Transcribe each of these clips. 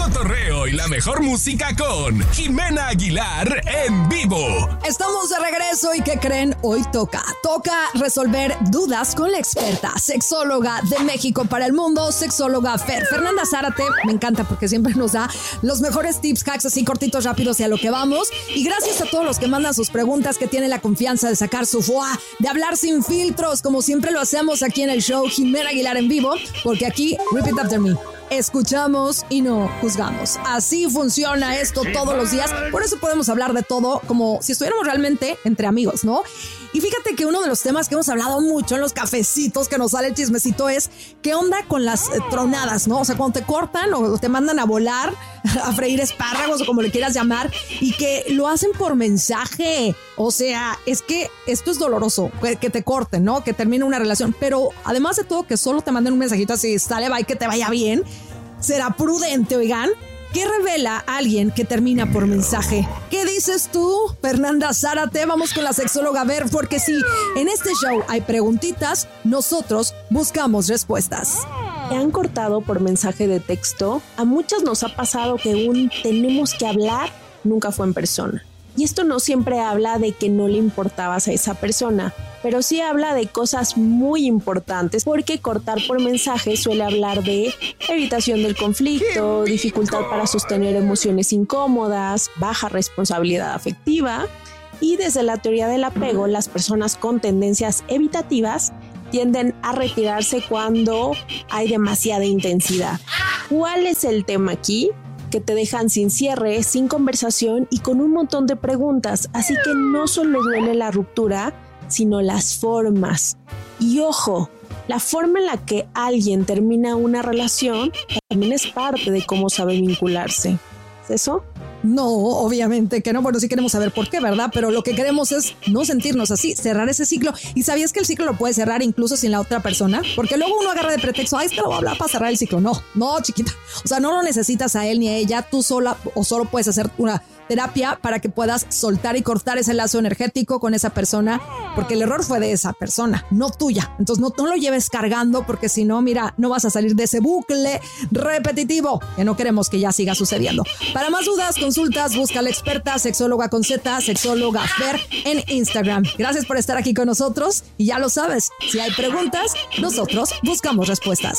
cotorreo y la mejor música con Jimena Aguilar en vivo. Estamos de regreso y ¿qué creen? Hoy toca resolver dudas con la experta, sexóloga de México para el mundo, sexóloga Fernanda Zárate. Me encanta porque siempre nos da los mejores tips, hacks así cortitos, rápidos y a lo que vamos. Y gracias a todos los que mandan sus preguntas, que tienen la confianza de sacar su foie, de hablar sin filtros, como siempre lo hacemos aquí en el show Jimena Aguilar en vivo, porque aquí, repeat after me, escuchamos y no juzgamos. Así funciona esto todos los días. Por eso podemos hablar de todo como si estuviéramos realmente entre amigos, ¿no? Y fíjate que uno de los temas que hemos hablado mucho en los cafecitos, que nos sale el chismecito, es ¿qué onda con las tronadas, no? O sea, cuando te cortan o te mandan a volar, a freír espárragos o como le quieras llamar, y que lo hacen por mensaje. O sea, es que esto es doloroso, que te corten, ¿no? Que termine una relación. Pero además de todo, que solo te manden un mensajito así, sale, bye, que te vaya bien. ¿Será prudente, oigan? ¿Qué revela alguien que termina por mensaje? ¿Qué dices tú, Fernanda Zárate? Vamos con la sexóloga a ver, porque si en este show hay preguntitas, nosotros buscamos respuestas. ¿Te han cortado por mensaje de texto? A muchos nos ha pasado que un tenemos que hablar nunca fue en persona. Y esto no siempre habla de que no le importabas a esa persona, pero sí habla de cosas muy importantes, porque cortar por mensaje suele hablar de evitación del conflicto, dificultad para sostener emociones incómodas, baja responsabilidad afectiva, y desde la teoría del apego, las personas con tendencias evitativas tienden a retirarse cuando hay demasiada intensidad. ¿Cuál es el tema aquí? Que te dejan sin cierre, sin conversación y con un montón de preguntas. Así que no solo duele la ruptura, sino las formas. Y ojo, la forma en la que alguien termina una relación también es parte de cómo sabe vincularse. ¿Es eso? No, obviamente que no. Bueno, sí queremos saber por qué, ¿verdad? Pero lo que queremos es no sentirnos así, cerrar ese ciclo. ¿Y sabías que el ciclo lo puedes cerrar incluso sin la otra persona? Porque luego uno agarra de pretexto, es que lo voy a hablar para cerrar el ciclo. No, chiquita. O sea, no lo necesitas a él ni a ella. Tú sola o solo puedes hacer una terapia para que puedas soltar y cortar ese lazo energético con esa persona, porque el error fue de esa persona, no tuya. Entonces no lo lleves cargando, porque si no, mira, no vas a salir de ese bucle repetitivo que no queremos que ya siga sucediendo. Para más dudas, consultas, busca a la experta sexóloga con Z, sexóloga Fer en Instagram. Gracias por estar aquí con nosotros y ya lo sabes, si hay preguntas, nosotros buscamos respuestas.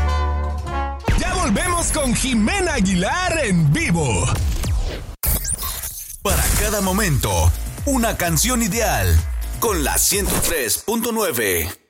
Ya volvemos con Jimena Aguilar en vivo. Para cada momento, una canción ideal con la 103.9.